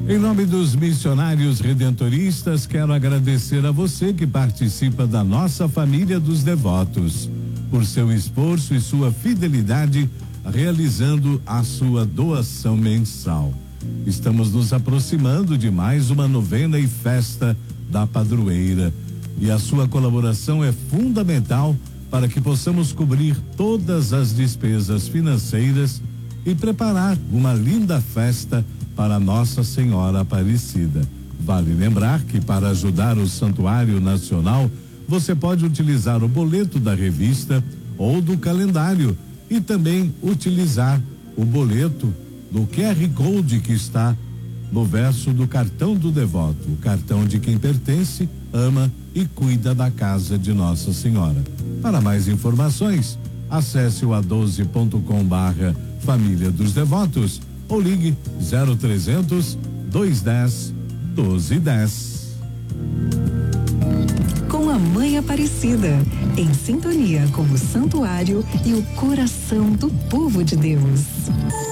Em nome dos missionários redentoristas, quero agradecer a você que participa da nossa família dos devotos, por seu esforço e sua fidelidade, realizando a sua doação mensal. Estamos nos aproximando de mais uma novena e festa da padroeira, e a sua colaboração é fundamental para que possamos cobrir todas as despesas financeiras e preparar uma linda festa para Nossa Senhora Aparecida. Vale lembrar que para ajudar o Santuário Nacional, você pode utilizar o boleto da revista ou do calendário e também utilizar o boleto do QR Code que está no verso do cartão do devoto, o cartão de quem pertence, ama e cuida da casa de Nossa Senhora. Para mais informações, acesse o a12.com/Família dos Devotos ou ligue 0300 210 1210. Com a Mãe Aparecida, em sintonia com o santuário e o coração do povo de Deus.